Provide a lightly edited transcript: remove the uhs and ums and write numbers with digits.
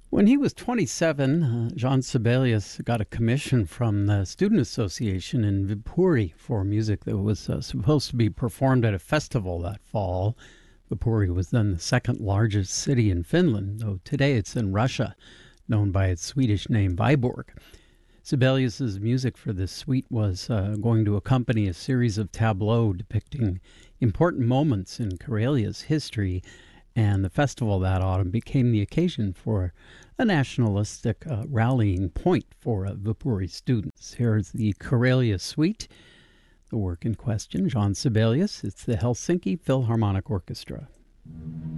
When he was 27, Jean Sibelius got a commission from the Student Association in Viipuri for music that was supposed to be performed at a festival that fall. Viipuri was then the second largest city in Finland, though today it's in Russia, known by its Swedish name Viborg. Sibelius's music for this suite was going to accompany a series of tableaux depicting important moments in Karelia's history, and the festival that autumn became the occasion for a nationalistic rallying point for Viipuri students. Here's the Karelia Suite, the work in question, Jean Sibelius. It's the Helsinki Philharmonic Orchestra.